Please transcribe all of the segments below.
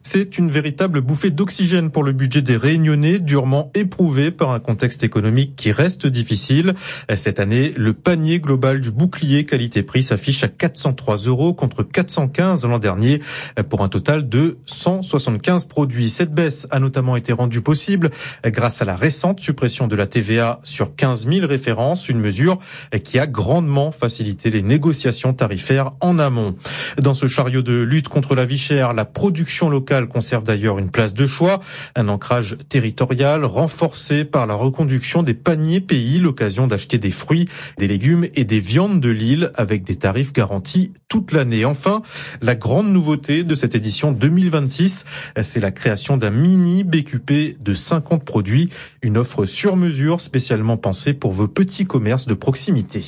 C'est une véritable bouffée d'oxygène pour le budget des Réunionnais, durement éprouvé par un contexte économique qui reste difficile. Cette année, le panier global du bouclier qualité-prix s'affiche à 403 € contre 415 l'an dernier, pour un total de 175 produits. Cette baisse a notamment été rendue possible grâce à la récente suppression de la TVA sur 15 000 références, une mesure qui a grandement facilité les négociations tarifaires en amont. Dans ce chariot de lutte contre la vie chère, la production locale conserve d'ailleurs une place de choix, un ancrage territorial renforcé par la reconduction des paniers pays, l'occasion d'acheter des fruits, des légumes et des viandes de l'île avec des tarifs garantis toute l'année. Enfin, la grande nouveauté de cette édition 2026, c'est la création d'un mini BQP de 50 produits, une offre sur mesure spécialement pensée pour vos petits commerces de proximité.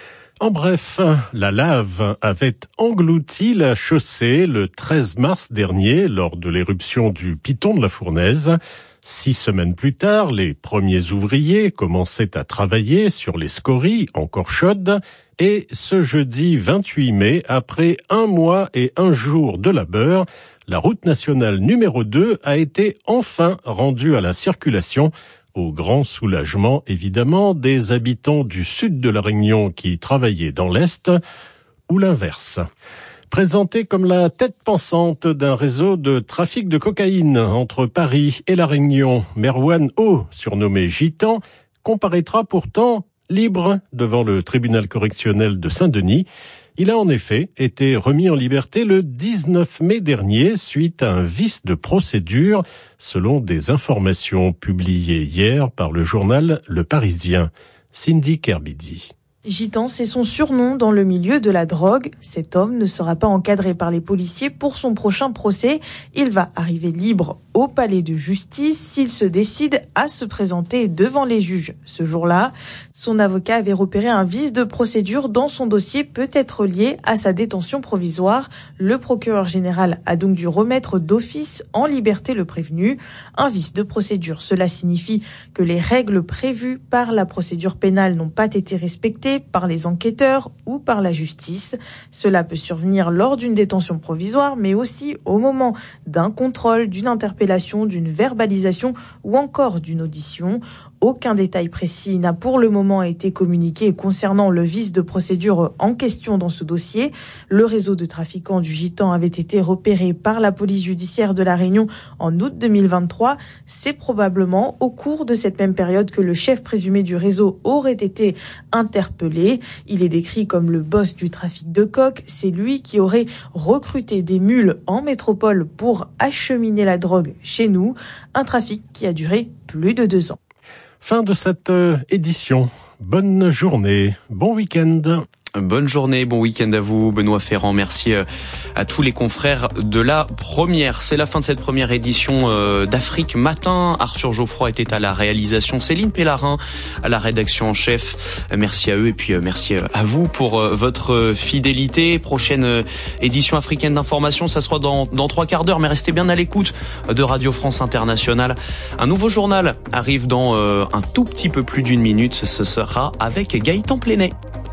En bref, la lave avait englouti la chaussée le 13 mars dernier lors de l'éruption du Piton de la Fournaise. 6 semaines plus tard, les premiers ouvriers commençaient à travailler sur les scories encore chaudes et ce jeudi 28 mai, après 1 mois et 1 jour de labeur, la route nationale numéro 2 a été enfin rendue à la circulation, au grand soulagement, évidemment, des habitants du sud de la Réunion qui travaillaient dans l'Est, ou l'inverse. Présenté comme la tête pensante d'un réseau de trafic de cocaïne entre Paris et la Réunion, Merwan O, surnommé Gitan, comparaîtra pourtant libre devant le tribunal correctionnel de Saint-Denis. Il a en effet été remis en liberté le 19 mai dernier suite à un vice de procédure, selon des informations publiées hier par le journal Le Parisien. Cindy Kerbidi. Gitan, c'est son surnom dans le milieu de la drogue. Cet homme ne sera pas encadré par les policiers pour son prochain procès. Il va arriver libre au palais de justice s'il se décide à se présenter devant les juges. Ce jour-là, son avocat avait repéré un vice de procédure dans son dossier peut-être lié à sa détention provisoire. Le procureur général a donc dû remettre d'office en liberté le prévenu. Un vice de procédure, cela signifie que les règles prévues par la procédure pénale n'ont pas été respectées par les enquêteurs ou par la justice. Cela peut survenir lors d'une détention provisoire, mais aussi au moment d'un contrôle, d'une interpellation, d'une verbalisation ou encore d'une audition. Aucun détail précis n'a pour le moment été communiqué concernant le vice de procédure en question dans ce dossier. Le réseau de trafiquants du Gitan avait été repéré par la police judiciaire de la Réunion en août 2023. C'est probablement au cours de cette même période que le chef présumé du réseau aurait été interpellé. Il est décrit comme le boss du trafic de coke. C'est lui qui aurait recruté des mules en métropole pour acheminer la drogue chez nous. Un trafic qui a duré plus de 2 ans. Fin de cette édition. Bonne journée, bon week-end. Bonne journée, bon week-end à vous, Benoît Ferrand. Merci à tous les confrères de la première. C'est la fin de cette première édition d'Afrique Matin. Arthur Geoffroy était à la réalisation, Céline Pellarin à la rédaction en chef. Merci à eux et puis merci à vous pour votre fidélité. Prochaine édition africaine d'information, ça sera dans 3 quarts d'heure, mais restez bien à l'écoute de Radio France Internationale. Un nouveau journal arrive dans un tout petit peu plus d'1 minute. Ce sera avec Gaëtan Plenay.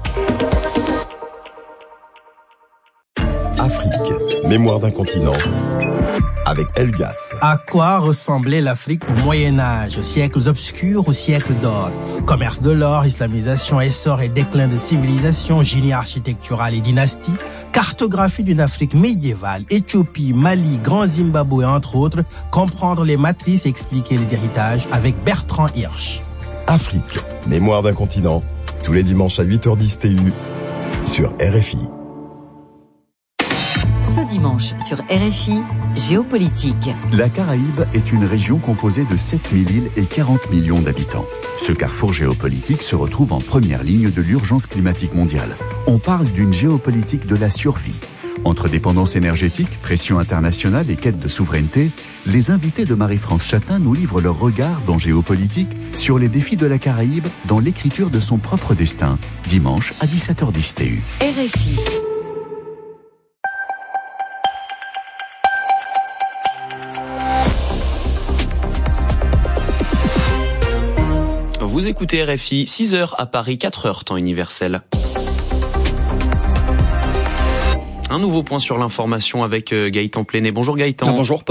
Afrique, mémoire d'un continent, avec Elgas. À quoi ressemblait l'Afrique au Moyen-Âge, siècles obscurs ou siècles d'or? Commerce de l'or, islamisation, essor et déclin de civilisation, génie architectural et dynastie, cartographie d'une Afrique médiévale, Éthiopie, Mali, Grand Zimbabwe, entre autres, comprendre les matrices et expliquer les héritages avec Bertrand Hirsch. Afrique, mémoire d'un continent, tous les dimanches à 8h10 TU, sur RFI. Ce dimanche sur RFI, Géopolitique. La Caraïbe est une région composée de 7000 îles et 40 millions d'habitants. Ce carrefour géopolitique se retrouve en première ligne de l'urgence climatique mondiale. On parle d'une géopolitique de la survie. Entre dépendance énergétique, pression internationale et quête de souveraineté, les invités de Marie-France Chatin nous livrent leur regard dans Géopolitique sur les défis de la Caraïbe dans l'écriture de son propre destin. Dimanche à 17h10 TU. RFI. Vous écoutez RFI, 6h à Paris, 4h temps universel. Un nouveau point sur l'information avec Gaëtan Plenay. Bonjour Gaëtan. Bonjour Paul.